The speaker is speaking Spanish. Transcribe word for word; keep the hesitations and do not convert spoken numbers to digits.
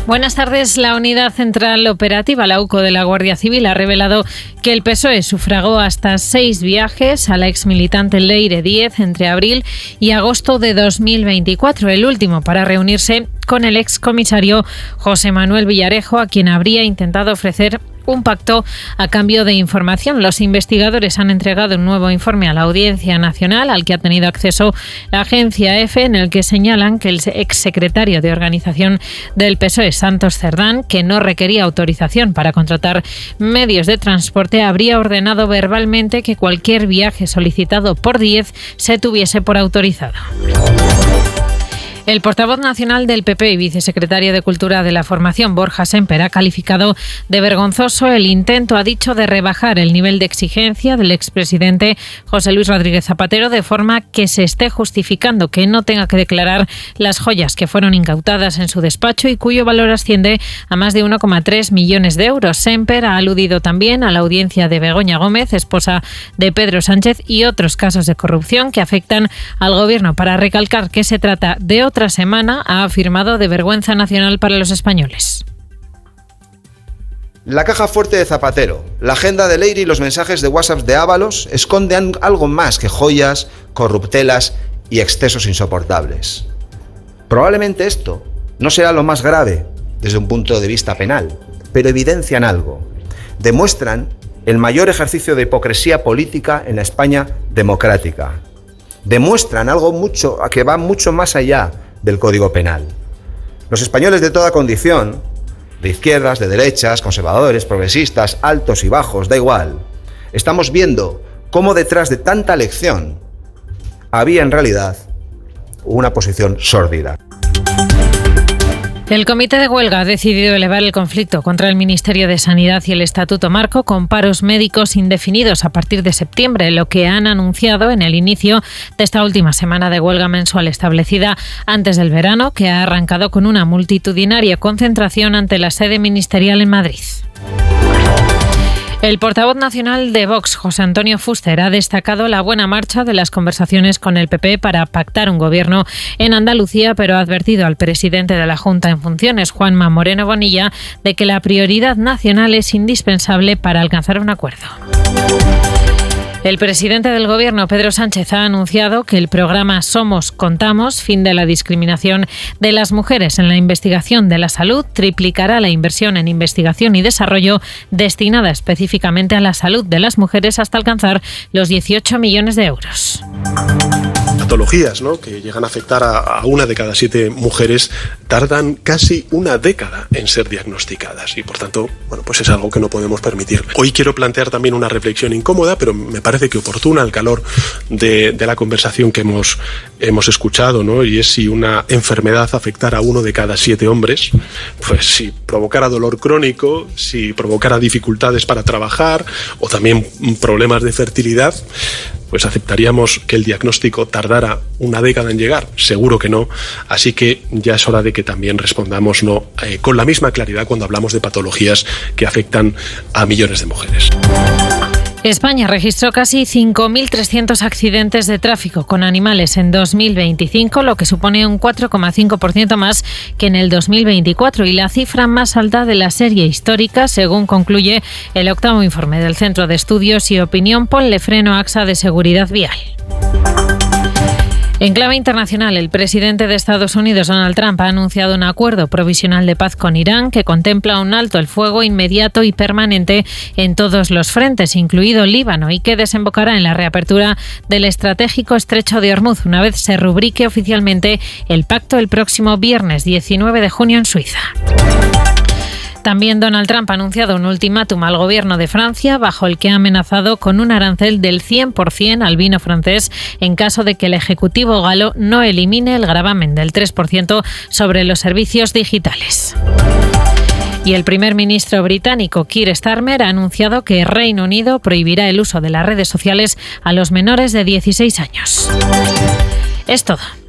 Buenas tardes. La Unidad Central Operativa, la UCO de la Guardia Civil, ha revelado que el P S O E sufragó hasta seis viajes a la exmilitante Leire Díez entre abril y agosto de dos mil veinticuatro, el último para reunirse con el excomisario José Manuel Villarejo, a quien habría intentado ofrecer un pacto a cambio de información. Los investigadores han entregado un nuevo informe a la Audiencia Nacional, al que ha tenido acceso la agencia EFE, en el que señalan que el exsecretario de Organización del P S O E, Santos Cerdán, que no requería autorización para contratar medios de transporte, habría ordenado verbalmente que cualquier viaje solicitado por Díez se tuviese por autorizado. El portavoz nacional del P P y vicesecretario de Cultura de la Formación, Borja Sémper, ha calificado de vergonzoso el intento, ha dicho, de rebajar el nivel de exigencia del expresidente José Luis Rodríguez Zapatero, de forma que se esté justificando que no tenga que declarar las joyas que fueron incautadas en su despacho y cuyo valor asciende a más de uno coma tres millones de euros. Sémper ha aludido también a la audiencia de Begoña Gómez, esposa de Pedro Sánchez, y otros casos de corrupción que afectan al Gobierno, para recalcar que se trata de otro Otra semana, ha afirmado, de vergüenza nacional para los españoles. La caja fuerte de Zapatero, la agenda de Leire y los mensajes de WhatsApp de Ábalos esconden algo más que joyas, corruptelas y excesos insoportables. Probablemente esto no será lo más grave desde un punto de vista penal, pero evidencian algo. Demuestran el mayor ejercicio de hipocresía política en la España democrática. Demuestran algo mucho, que va mucho más allá del Código Penal. Los españoles de toda condición, de izquierdas, de derechas, conservadores, progresistas, altos y bajos, da igual, estamos viendo cómo detrás de tanta lección había en realidad una posición sórdida. El Comité de Huelga ha decidido elevar el conflicto contra el Ministerio de Sanidad y el Estatuto Marco con paros médicos indefinidos a partir de septiembre, lo que han anunciado en el inicio de esta última semana de huelga mensual establecida antes del verano, que ha arrancado con una multitudinaria concentración ante la sede ministerial en Madrid. El portavoz nacional de Vox, José Antonio Fuster, ha destacado la buena marcha de las conversaciones con el P P para pactar un gobierno en Andalucía, pero ha advertido al presidente de la Junta en funciones, Juanma Moreno Bonilla, de que la prioridad nacional es indispensable para alcanzar un acuerdo. El presidente del Gobierno, Pedro Sánchez, ha anunciado que el programa Somos Contamos, fin de la discriminación de las mujeres en la investigación de la salud, triplicará la inversión en investigación y desarrollo destinada específicamente a la salud de las mujeres hasta alcanzar los dieciocho millones de euros. Patologías, ¿no?, que llegan a afectar a, a una de cada siete mujeres tardan casi una década en ser diagnosticadas y, por tanto, bueno, pues es algo que no podemos permitir. Hoy quiero plantear también una reflexión incómoda, pero me parece que oportuna al calor de, de la conversación que hemos, hemos escuchado, ¿no?, y es si una enfermedad afectara a uno de cada siete hombres, pues si provocara dolor crónico, si provocara dificultades para trabajar o también problemas de fertilidad, pues aceptaríamos que el diagnóstico tardara una década en llegar. Seguro que no. Así que ya es hora de que también respondamos no eh, con la misma claridad cuando hablamos de patologías que afectan a millones de mujeres. España registró casi cinco mil trescientos accidentes de tráfico con animales en dos mil veinticinco, lo que supone un cuatro coma cinco por ciento más que en el dos mil veinticuatro y la cifra más alta de la serie histórica, según concluye el octavo informe del Centro de Estudios y Opinión Ponle Freno AXA de Seguridad Vial. En clave internacional, el presidente de Estados Unidos, Donald Trump, ha anunciado un acuerdo provisional de paz con Irán que contempla un alto el fuego inmediato y permanente en todos los frentes, incluido Líbano, y que desembocará en la reapertura del estratégico estrecho de Hormuz, una vez se rubrique oficialmente el pacto el próximo viernes diecinueve de junio en Suiza. También Donald Trump ha anunciado un ultimátum al gobierno de Francia, bajo el que ha amenazado con un arancel del cien por ciento al vino francés en caso de que el Ejecutivo galo no elimine el gravamen del tres por ciento sobre los servicios digitales. Y el primer ministro británico, Keir Starmer, ha anunciado que Reino Unido prohibirá el uso de las redes sociales a los menores de dieciséis años. Es todo.